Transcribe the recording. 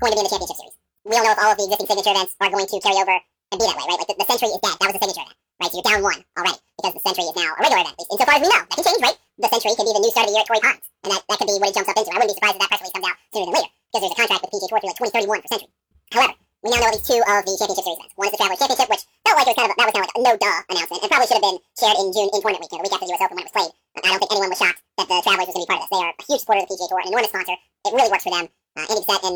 going to be in the championship series. We don't know if all of the existing signature events are going to carry over and be that way, right? Like the Century is dead. That was a signature event, right? So you're down one already because the Century is now a regular event. Insofar as we know, that can change, right? The Century could be the new start of the year at Torrey Pines, and that could be what it jumps up into. I wouldn't be surprised if that press release comes out sooner than later because there's a contract with the PGA Tour through like 2031 for Century. However, we now know at least two of the championship series events. One is the Travelers Championship, which felt like it was kind of like a no-duh announcement, and probably should have been shared in June in tournament week, the week after the US Open when it was played. I don't think anyone was shocked that the Travelers was going to be part of this. They are a huge supporter of the PGA Tour, an enormous sponsor. It really works for them. Andy Bissett and